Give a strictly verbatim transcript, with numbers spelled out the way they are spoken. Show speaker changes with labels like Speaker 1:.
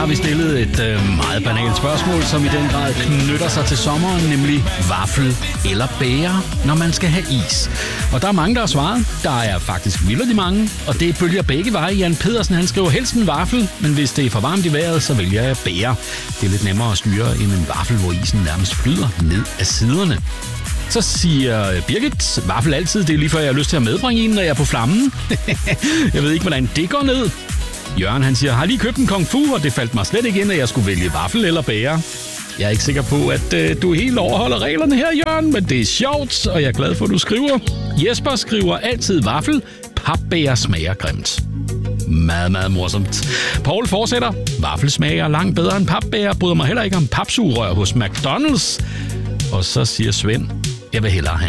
Speaker 1: Har vi stillet et øh, meget banalt spørgsmål, som i den grad knytter sig til sommeren, nemlig vaffel eller bære, når man skal have is. Og der er mange, der har svaret. Der er faktisk vildt mange, og det bølger begge veje. Jan Pedersen, han skriver helst en vaffel, men hvis det er for varmt i vejret, så vælger jeg bære. Det er lidt nemmere at styre end en vaffel, hvor isen nærmest flyder ned af siderne. Så siger Birgit, vaffel altid, det er lige før jeg har lyst til at medbringe en, når jeg er på flammen. Jeg ved ikke, hvordan det går ned. Jørgen, han siger, har lige købt en kung fu, og det faldt mig slet ikke ind, at jeg skulle vælge vaffel eller bære. Jeg er ikke sikker på, at øh, du helt overholder reglerne her, Jørgen, men det er sjovt, og jeg er glad for, at du skriver. Jesper skriver altid vaffel, papbære smager grimt. Meget, meget morsomt. Paul fortsætter, vaffel smager langt bedre end papbære, bryder mig heller ikke om papsugerør hos McDonald's. Og så siger Svend, jeg vil hellere have